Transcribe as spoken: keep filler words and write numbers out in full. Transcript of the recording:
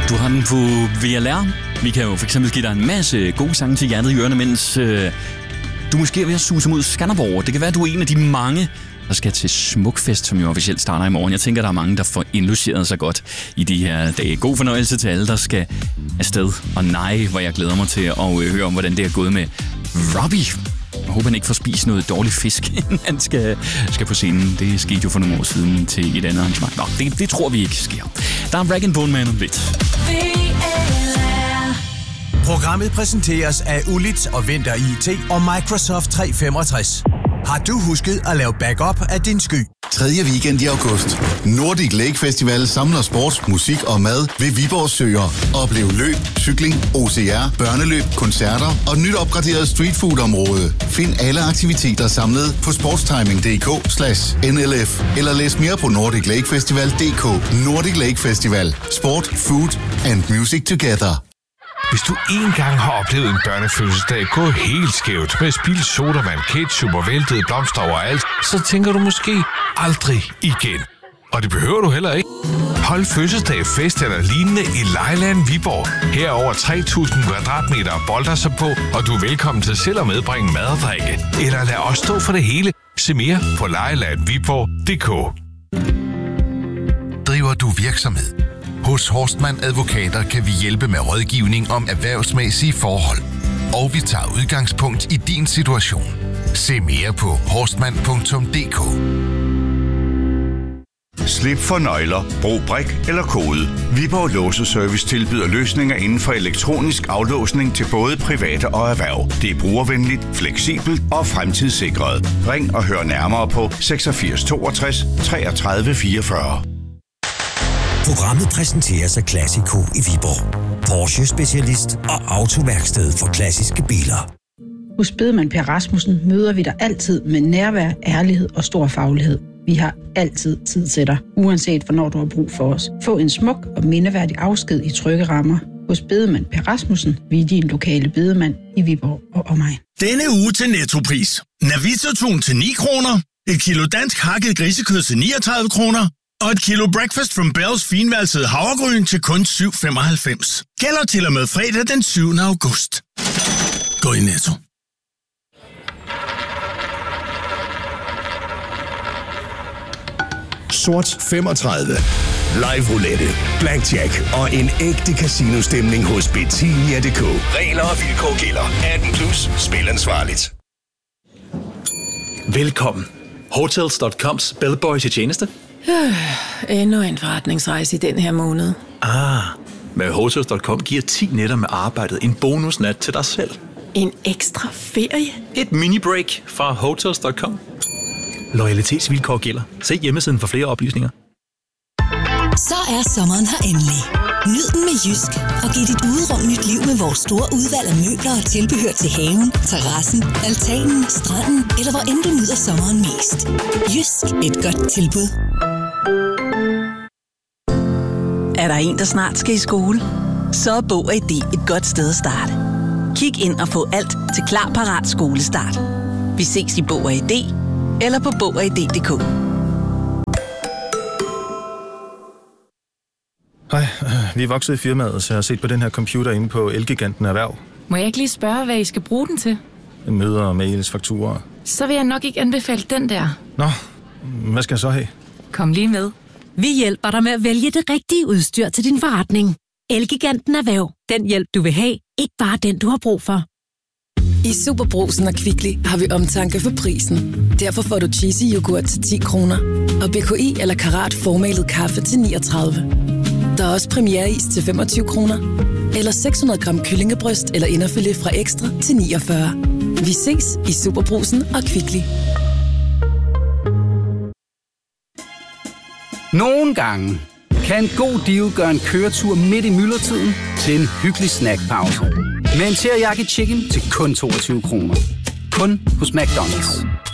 Du har den på V L R. Vi kan jo for eksempel give dig en masse gode sange til hjertet i ørerne, mens øh, du måske er ved at suse mod Skanderborg. Det kan være, at du er en af de mange, der skal til Smukfest, som jo officielt starter i morgen. Jeg tænker, der er mange, der får indlogeret sig godt i de her dage. God fornøjelse til alle, der skal afsted. Og nej, hvor jeg glæder mig til at øh, høre om, hvordan det er gået med Robbie. Jeg håber, han ikke får spist noget dårlig fisk, inden han skal, skal på scenen. Det skete jo for nogle år siden til et andet arrangement. Nå, det, det tror vi ikke sker. Der er Rag and Bone Man om lidt. Programmet præsenteres af Ulit og Vinter I T og Microsoft tre femogtres. Har du husket at lave backup af din sky? tredje weekend i august. Nordic Lake Festival samler sport, musik og mad ved Viborg Søer. Oplev løb, cykling, O C R, børneløb, koncerter og nyt opgraderet streetfood-område. Find alle aktiviteter samlet på sportstiming punktum d k slash N L F eller læs mere på nordic lake festival punktum d k. Nordic Lake Festival. Sport, food and music together. Hvis du engang har oplevet en børnefødselsdag gå helt skævt med spildt sodavand, ketchup og væltede blomster overalt, så tænker du måske aldrig igen. Og det behøver du heller ikke. Hold fødselsdag, fest eller lignende i Lejeland Viborg. Her er over tre tusind kvadratmeter at bolde sig på, og du er velkommen til selv at medbringe mad og drikke. Eller lad os stå for det hele. Se mere på lejeland viborg punktum d k. Driver du virksomhed? Hos Horstmann Advokater kan vi hjælpe med rådgivning om erhvervsmæssige forhold. Og vi tager udgangspunkt i din situation. Se mere på horstmann punktum d k. Slip for nøgler, brug brik eller kode. Viborg Låseservice tilbyder løsninger inden for elektronisk aflåsning til både private og erhverv. Det er brugervenligt, fleksibelt og fremtidssikret. Ring og hør nærmere på seksogfirs toogtres treogtredive fireogfyrre. Programmet præsenteres af Classico i Viborg. Porsche-specialist og autoværksted for klassiske biler. Hos Bedemann Per Rasmussen møder vi dig altid med nærvær, ærlighed og stor faglighed. Vi har altid tid til dig, uanset hvornår du har brug for os. Få en smuk og mindeværdig afsked i trygge rammer. Hos Bedemann Per Rasmussen, vi er din lokale bedemand i Viborg og omegn. Denne uge til Nettopris. Navita-tun til ni kroner. Et kilo dansk hakket grisekød til niogtredive kroner. Og et kilo Breakfast from Bells finvalsede havregryn til kun syv femoghalvfems. Gælder til og med fredag den syvende august. Gå i Netto. Sort femogtredive. Live roulette, blackjack og en ægte casino-stemning hos Betinia punktum d k. Regler og vilkår gælder. atten plus. Spil ansvarligt. Velkommen. Hotels punktum coms bellboy til tjeneste. Øh, endnu en forretningsrejse i den her måned. Ah, med Hotels punktum com giver ti nætter med arbejdet en bonusnat til dig selv. En ekstra ferie? Et mini-break fra Hotels punktum com. Loyalitetsvilkår gælder. Se hjemmesiden for flere oplysninger. Så er sommeren her endelig. Nyd den med Jysk og giv dit uderum nyt liv med vores store udvalg af møbler og tilbehør til haven, terrassen, altanen, stranden eller hvor end du nyder sommeren mest. Jysk, et godt tilbud. Er der en, der snart skal i skole? Så er Bog og I D et godt sted at starte. Kig ind og få alt til Klar Parat Skolestart. Vi ses i Bog og I D eller på bog og i d punktum d k. Hej, vi er vokset i firmaet, så jeg har set på den her computer inde på Elgiganten Erhverv. Må jeg ikke lige spørge, hvad I skal bruge den til? Møder, mails, fakturer. Så vil jeg nok ikke anbefale den der. Nå, hvad skal jeg så have? Kom lige med. Vi hjælper dig med at vælge det rigtige udstyr til din forretning. Elgiganten Erhverv. Den hjælp, du vil have. Ikke bare den, du har brug for. I Superbrugsen og Kvickly har vi omtanke for prisen. Derfor får du cheesy yoghurt til ti kroner. Og B K I eller Karat formalet kaffe til niogtredive. Der er også premiereis til femogtyve kroner. Eller seks hundrede gram kyllingebryst eller inderfilet fra Ekstra til niogfyrre. Vi ses i Superbrugsen og Kvickly. Nogle gange kan en god deal gøre en køretur midt i myldretiden til en hyggelig snackpause. Med en teriyaki chicken til kun toogtyve kroner. Kun hos McDonald's.